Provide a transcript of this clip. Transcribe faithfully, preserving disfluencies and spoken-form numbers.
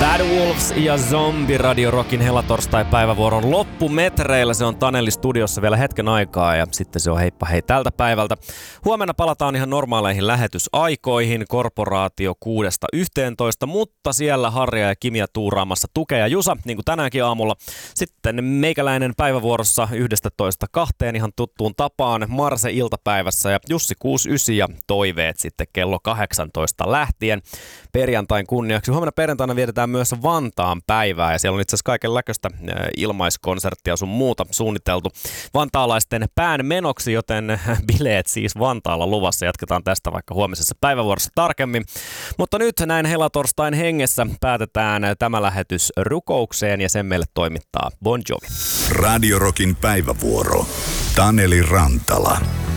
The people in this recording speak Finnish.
Bad Wolves ja Zombie Radio Rockin helatorstai-päivävuoron loppumetreillä. Se on Taneli studiossa vielä hetken aikaa ja sitten se on heippa hei tältä päivältä. Huomenna palataan ihan normaaleihin lähetysaikoihin, korporaatio kuudesta yhteentoista, mutta siellä Harja ja Kimiä tuuraamassa Tukea ja Jusa, niin kuin tänäänkin aamulla. Sitten meikäläinen päivävuorossa yhdestätoista kahteen ihan tuttuun tapaan Marse iltapäivässä ja Jussi kuusikymmentäyhdeksän ja toiveet sitten kello kahdeksantoista lähtien perjantain kunniaksi. Huomenna perjantaina vietetään myös Vantaan päivää ja siellä on itse asiassa kaikenlaista ilmaiskonserttia sun muuta suunniteltu vantaalaisten pään menoksi, joten bileet siis Vantaalla luvassa. Jatketaan tästä vaikka huomisessa päivävuorossa tarkemmin. Mutta nyt näin helatorstain hengessä päätetään tämä lähetys rukoukseen ja sen meille toimittaa Bon Jovi. Radio Rockin päivävuoro. Taneli Rantala.